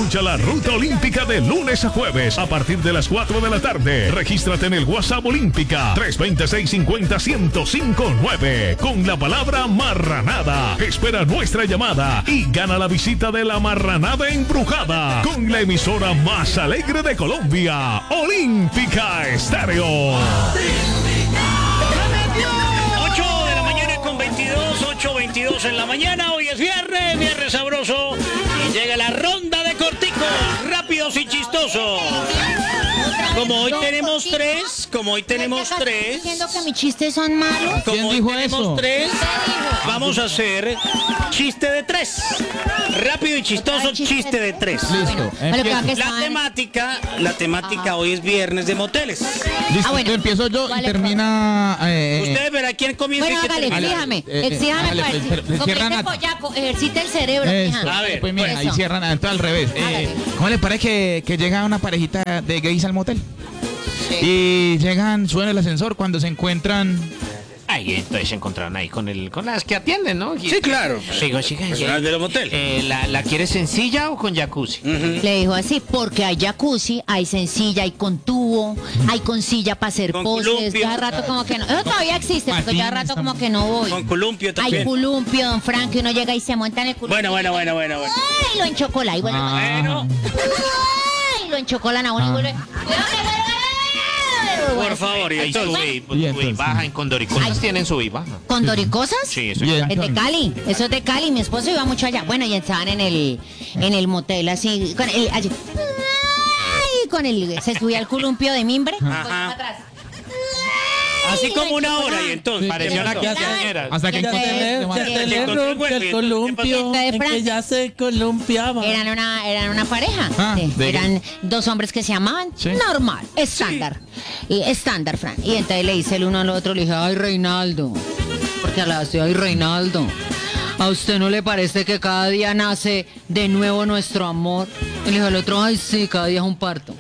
Escucha la Ruta Olímpica de lunes a jueves a partir de las 4 de la tarde. Regístrate en el WhatsApp Olímpica 326-50-1059 con la palabra marranada. Espera nuestra llamada y gana la visita de la Marranada Embrujada con la emisora más alegre de Colombia, Olímpica Estéreo. 8:22 en la mañana. Hoy es viernes sabroso. Y llega la ronda de corticos, rápidos y chistosos. Como hoy tenemos tres. Diciendo que mis chistes son malos. Como hoy tenemos tres, vamos a hacer chiste de tres. Rápido y chistoso, chiste de tres. Listo. La temática hoy es viernes de moteles. Listo, bueno. empiezo yo y termina... Ustedes verán quién comienza y quién termina. Exíjame, ejercita el cerebro. Eso. A ver, pues mira, eso. ahí cierran, entonces al revés. ¿Cómo le parece que llega una parejita de gays al motel? Sí. Y llegan, suena el ascensor cuando se encuentran... Ahí entonces se encontraron ahí con las que atienden, ¿no? Sí, claro. Personal de los moteles. ¿La quieres sencilla o con jacuzzi? Le dijo así, porque hay jacuzzi, hay sencilla, hay con tubo, hay con silla para hacer Con poses. columpio. Cada rato como que no. Eso todavía existe, porque ya rato como que no voy. Con columpio también. Hay columpio, don Frank, y uno llega y se monta en el columpio. Bueno. Ay, lo enchocola y vuelve. Bueno, Ay, lo enchocolan a uno y vuelve. por favor. Y Ahí entonces, sube Y y entonces, baja en Condoricosas. Ay. Tienen sub y baja. ¿Con doricosas? Sí, eso Bien. Es de Cali, eso es de Cali, mi esposo iba mucho allá. Bueno, y estaban en el motel así, con el, allí. Ay, con el, se subía al columpio de mimbre, Ajá. atrás. así Ay, como lo una hora enchocolaban. y entonces. Pareció una ¿qué pasó? quinceañera. Hasta que Ya te el columpio, ¿Qué, en Fran? que ya se columpiaba. Eran una pareja. Ah, Sí, ¿de qué? eran dos hombres que se llamaban Sí. normal, estándar. Y estándar, Fran. Y entonces le dice el uno al otro, le dije, ay, Reinaldo. Porque hablaba así, ay, Reinaldo. ¿A usted no le parece que cada día nace de nuevo nuestro amor? Y le dijo el otro, ay, sí, cada día es un parto.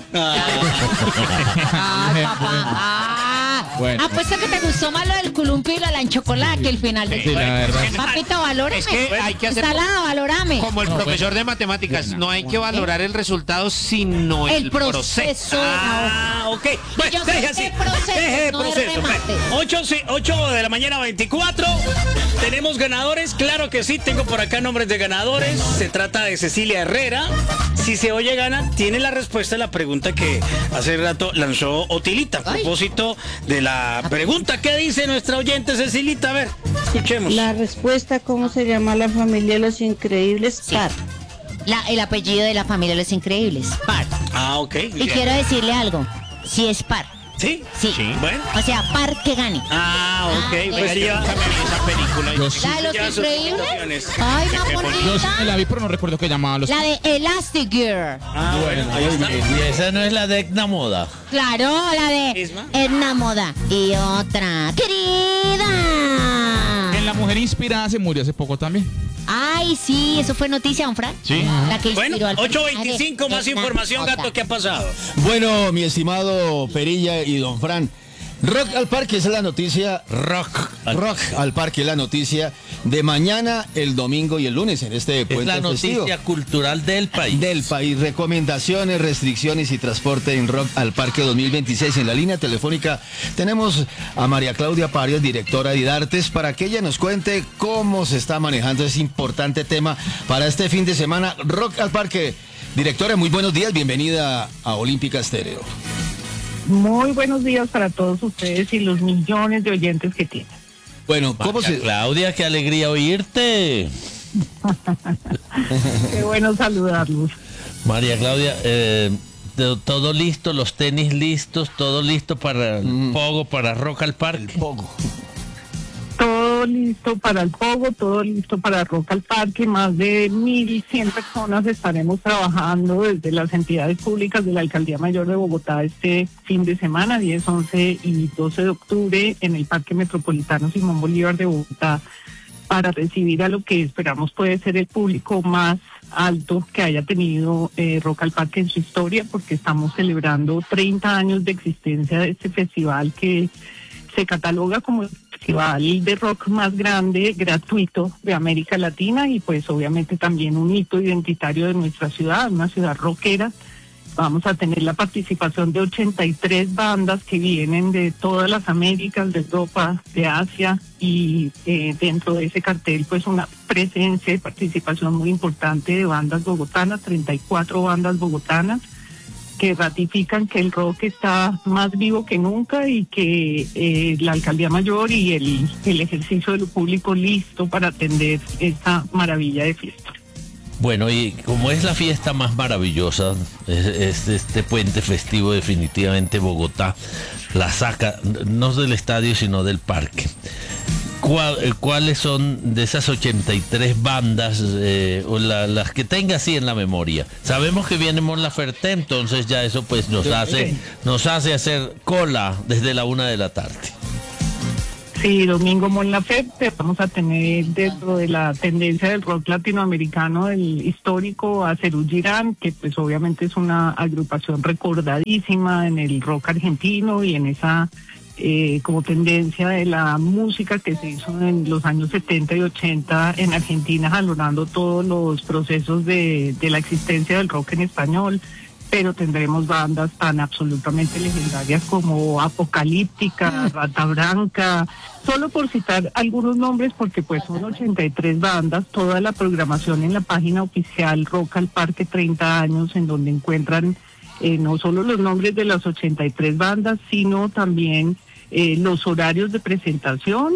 Ay, papá. Bueno. Apuesto que te gustó más lo del columpio y lo de la enchocolada que el final de Sí, la verdad. Papito, valórame. Es que hay que hacer Salada, valórame. como el No, profesor de matemáticas. No hay que valorar el resultado, sino El el proceso. Ok. Bueno, Yo sé deje que así. el proceso, Deje el no el proceso. remate. 8 de la mañana, 24. Tenemos ganadores. Claro que sí. Tengo por acá nombres de ganadores. Se trata de Cecilia Herrera. Si se oye gana, tiene la respuesta a la pregunta que hace rato lanzó Otilita. A propósito de la pregunta que dice nuestra oyente Cecilita. A ver, escuchemos. La respuesta, ¿cómo se llama la familia de los increíbles? Sí. Par. El apellido de la familia de los increíbles. Par. Ah, ok. Y quiero decirle algo. Si es par. ¿Sí? Sí. Bueno. O sea, par que gane. Ah, ok. Ah, Pues Yo ya. nunca me vi esa película. Yo sí, La de los Ya sus increíbles. explicaciones. Ay, yo más sí me bonita. la vi, pero no recuerdo que llamaba a los... La de Elastic Girl. Ah, bueno. Ahí está. Y esa no es la de Edna Moda. Claro, la de ¿Misma? Edna Moda. Y otra. ¡Querida! En La Mujer Inspirada se murió hace poco también. Ay, sí, eso fue noticia, don Fran. Sí. La que Bueno, inspiró al 8:25, más Edna información, Moda. gato, ¿qué ha pasado? Bueno, mi estimado Perilla y don Fran, Rock al Parque es la noticia. Rock al Parque es la noticia de mañana, el domingo y el lunes en este Es puente la festivo. noticia cultural del país. Del país, recomendaciones, restricciones y transporte en Rock al Parque 2026. En la línea telefónica tenemos a María Claudia Parias, directora de IDARTES, para que ella nos cuente cómo se está manejando ese importante tema para este fin de semana. Rock al Parque. Directora, muy buenos días, bienvenida a Olímpica Estéreo. Muy buenos días para todos ustedes y los millones de oyentes que tienen. Bueno, ¿cómo María se...? Claudia, qué alegría oírte. Qué bueno saludarlos. María Claudia, todo listo, los tenis listos, todo listo para el pogo, para Rock al Parque. Todo listo para el Pogo, todo listo para Rock al Parque. Más de 1.100 personas estaremos trabajando desde las entidades públicas de la Alcaldía Mayor de Bogotá este fin de semana, 10, 11 y 12 de octubre, en el Parque Metropolitano Simón Bolívar de Bogotá, para recibir a lo que esperamos puede ser el público más alto que haya tenido Rock al Parque en su historia, porque estamos celebrando 30 años de existencia de este festival que se cataloga como el festival de rock más grande, gratuito de América Latina y pues obviamente también un hito identitario de nuestra ciudad, una ciudad rockera. Vamos a tener la participación de 83 bandas que vienen de todas las Américas, de Europa, de Asia y dentro de ese cartel pues una presencia y participación muy importante de bandas bogotanas, 34 bandas bogotanas que ratifican que el rock está más vivo que nunca y que la Alcaldía Mayor y el ejercicio de lo público listo para atender esta maravilla de fiesta. Bueno, y como es la fiesta más maravillosa, es este puente festivo, definitivamente Bogotá la saca, no del estadio, sino del parque. ¿Cuáles son de esas 83 bandas o las que tenga así en la memoria? Sabemos que viene Mon Laferte, entonces ya eso pues nos hace hacer cola desde la 1 de la tarde. Sí, domingo Mon Laferte, vamos a tener dentro de la tendencia del rock latinoamericano el histórico a Serú Girán, que pues obviamente es una agrupación recordadísima en el rock argentino y en esa como tendencia de la música que se hizo en los años 70 y 80 en Argentina, jalonando todos los procesos de la existencia del rock en español. Pero tendremos bandas tan absolutamente legendarias como Apocalíptica, Rata Blanca, solo por citar algunos nombres, porque pues son 83 bandas, toda la programación en la página oficial Rock al Parque 30 años, en donde encuentran no solo los nombres de las 83 bandas, sino también los horarios de presentación,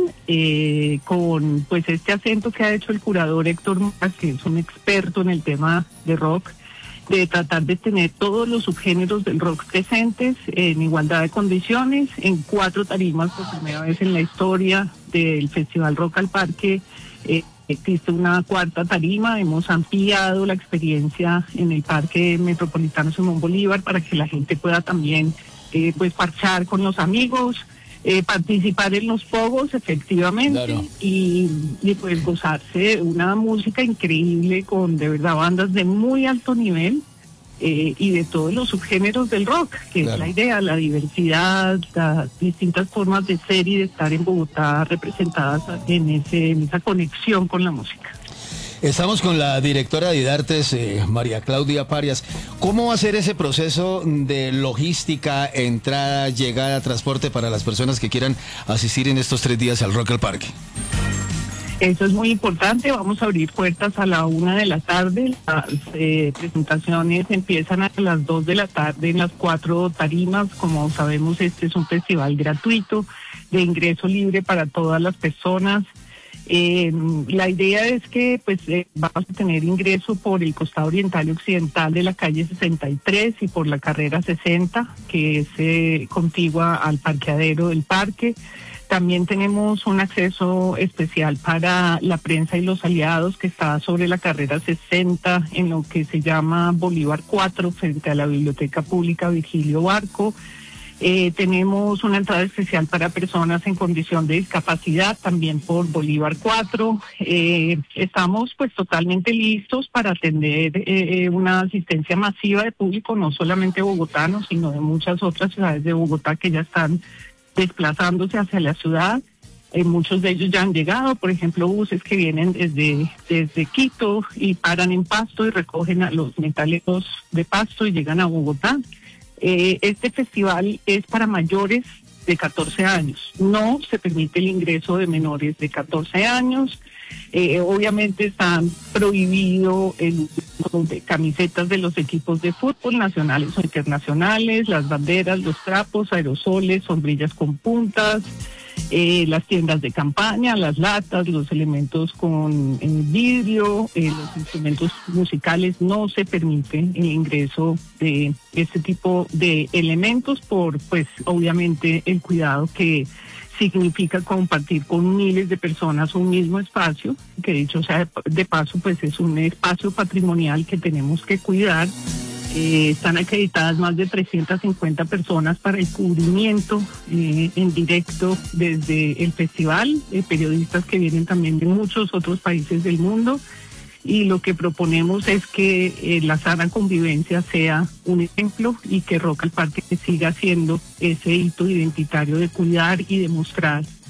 con pues este acento que ha hecho el curador Héctor Mora, que es un experto en el tema de rock, de tratar de tener todos los subgéneros del rock presentes en igualdad de condiciones, en 4 tarimas por primera vez en la historia del Festival Rock al Parque. Existe una 4ª tarima, hemos ampliado la experiencia en el Parque Metropolitano Simón Bolívar para que la gente pueda también pues parchar con los amigos, participar en los pogos efectivamente, claro. y pues gozarse una música increíble con de verdad bandas de muy alto nivel y de todos los subgéneros del rock, que claro. Es la idea, la diversidad, las distintas formas de ser y de estar en Bogotá representadas en esa conexión con la música. Estamos con la directora de IDARTES, María Claudia Parias. ¿Cómo va a ser ese proceso de logística, entrada, llegada, transporte para las personas que quieran asistir en estos 3 días al Rock al Parque? Eso es muy importante. Vamos a abrir puertas a la 1 de la tarde. Las presentaciones empiezan a las 2 de la tarde en las 4 tarimas. Como sabemos, este es un festival gratuito de ingreso libre para todas las personas. La idea es que pues vamos a tener ingreso por el costado oriental y occidental de la calle 63 y por la carrera 60, que es contigua al parqueadero del parque. También tenemos un acceso especial para la prensa y los aliados que está sobre la carrera 60 en lo que se llama Bolívar 4 frente a la Biblioteca Pública Virgilio Barco. Tenemos una entrada especial para personas en condición de discapacidad también por Bolívar 4. Estamos pues totalmente listos para atender una asistencia masiva de público, no solamente bogotanos, sino de muchas otras ciudades de Bogotá que ya están desplazándose hacia la ciudad. Muchos de ellos ya han llegado, por ejemplo, buses que vienen desde Quito y paran en Pasto y recogen a los metaleros de Pasto y llegan a Bogotá. Este festival es para mayores de 14 años. No se permite el ingreso de menores de 14 años. Obviamente están prohibido el uso de camisetas de los equipos de fútbol nacionales o internacionales, las banderas, los trapos, aerosoles, sombrillas con puntas, las tiendas de campaña, las latas, los elementos con vidrio, los instrumentos musicales. No se permite el ingreso de este tipo de elementos por, pues, obviamente el cuidado que significa compartir con miles de personas un mismo espacio, que dicho sea de paso, pues es un espacio patrimonial que tenemos que cuidar. Están acreditadas más de 350 personas para el cubrimiento en directo desde el festival, periodistas que vienen también de muchos otros países del mundo, y lo que proponemos es que la sana convivencia sea un ejemplo y que Rock al Parque siga siendo ese hito identitario de cuidar y de mostrar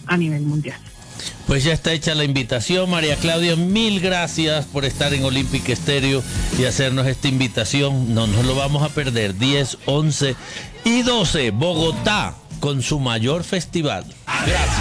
a nivel mundial. Pues ya está hecha la invitación, María Claudia, mil gracias por estar en Olímpica Estéreo y hacernos esta invitación. No nos lo vamos a perder. 10, 11 y 12, Bogotá, con su mayor festival. Gracias.